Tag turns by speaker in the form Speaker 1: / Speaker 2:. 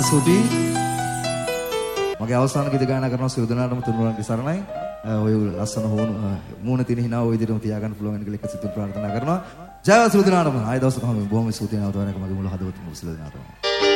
Speaker 1: ස්තුතියි. මගේ අවසාන ගීත ගායනා කරන සියලු දෙනාටම තුනුරුවන්ගේ සරණයි. ඔය ලස්සන මූණ තින හිනා ඔය විදිහටම තියාගන්න පුළුවන් වෙන කියලා එක සිතුම් ප්‍රාර්ථනා කරනවා. ජය සියලු දෙනාටම ආය දවසක බොහොම ස්තුතියි නැවත වරක් මගේ මුළු හදවතින්ම සියලු දෙනාටම.